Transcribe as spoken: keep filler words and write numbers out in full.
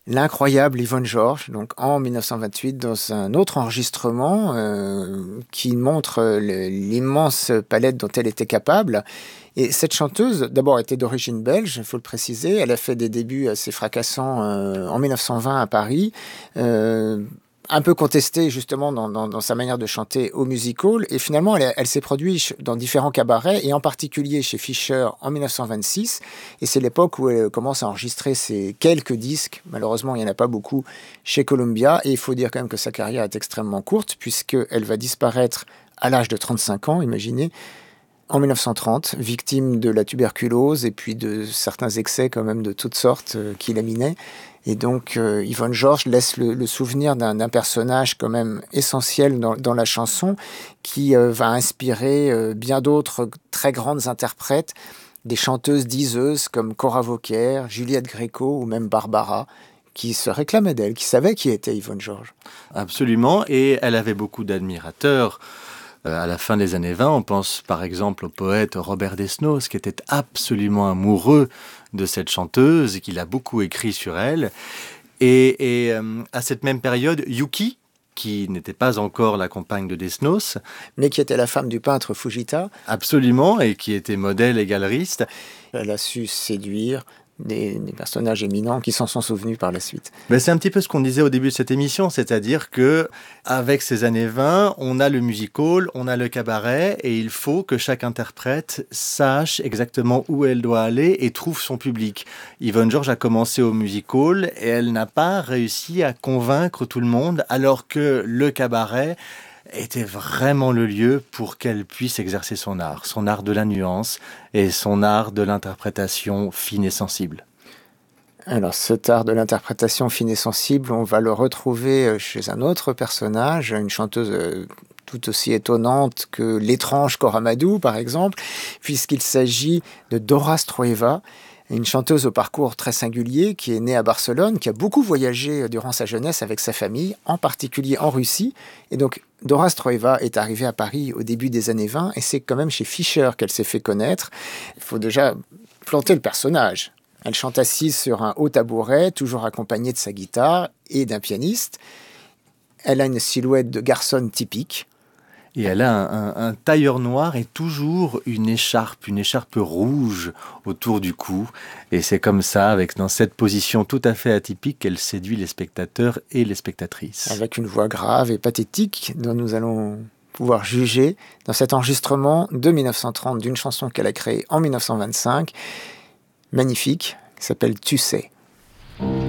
l'incroyable Yvonne Georges, donc en mille neuf cent vingt-huit, dans un autre enregistrement euh, qui montre le- l'immense palette dont elle était capable. Et cette chanteuse, d'abord, était d'origine belge, il faut le préciser. Elle a fait des débuts assez fracassants euh, en mille neuf cent vingt à Paris. Euh, un peu contestée justement dans, dans, dans sa manière de chanter au music hall. Et finalement, elle, elle s'est produite dans différents cabarets, et en particulier chez Fischer en mille neuf cent vingt-six. Et c'est l'époque où elle commence à enregistrer ses quelques disques. Malheureusement, il n'y en a pas beaucoup chez Columbia. Et il faut dire quand même que sa carrière est extrêmement courte, puisqu'elle va disparaître à l'âge de trente-cinq ans, imaginez, en mille neuf cent trente, victime de la tuberculose et puis de certains excès quand même de toutes sortes euh, qui laminaient. Et donc euh, Yvonne Georges laisse le, le souvenir d'un, d'un personnage quand même essentiel dans, dans la chanson, qui euh, va inspirer euh, bien d'autres très grandes interprètes, des chanteuses diseuses comme Cora Vauquier, Juliette Gréco ou même Barbara, qui se réclamaient d'elle, qui savaient qui était Yvonne Georges. Absolument, et elle avait beaucoup d'admirateurs. Euh, à la fin des années vingt, on pense par exemple au poète Robert Desnos, qui était absolument amoureux de cette chanteuse et qu'il a beaucoup écrit sur elle. Et, et euh, à cette même période, Yuki, qui n'était pas encore la compagne de Desnos, mais qui était la femme du peintre Fujita. Absolument, et qui était modèle et galeriste. Elle a su séduire des, des personnages éminents qui s'en sont souvenus par la suite. Ben c'est un petit peu ce qu'on disait au début de cette émission, c'est-à-dire que avec ces années vingt, on a le music hall, on a le cabaret, et il faut que chaque interprète sache exactement où elle doit aller et trouve son public. Yvonne Georges a commencé au music hall et elle n'a pas réussi à convaincre tout le monde, alors que le cabaret était vraiment le lieu pour qu'elle puisse exercer son art, son art de la nuance et son art de l'interprétation fine et sensible. Alors, cet art de l'interprétation fine et sensible, on va le retrouver chez un autre personnage, une chanteuse tout aussi étonnante que l'étrange Cora Madou, par exemple, puisqu'il s'agit de Dora Stroeva, une chanteuse au parcours très singulier qui est née à Barcelone, qui a beaucoup voyagé durant sa jeunesse avec sa famille, en particulier en Russie. Et donc, Dora Stroeva est arrivée à Paris au début des années vingt, et c'est quand même chez Fischer qu'elle s'est fait connaître. Il faut déjà planter le personnage. Elle chante assise sur un haut tabouret, toujours accompagnée de sa guitare et d'un pianiste. Elle a une silhouette de garçonne typique. Et elle a un, un, un tailleur noir et toujours une écharpe, une écharpe rouge autour du cou. Et c'est comme ça, avec dans cette position tout à fait atypique, qu'elle séduit les spectateurs et les spectatrices. Avec une voix grave et pathétique dont nous allons pouvoir juger dans cet enregistrement de mille neuf cent trente d'une chanson qu'elle a créée en mille neuf cent vingt-cinq, magnifique, qui s'appelle « Tu sais ».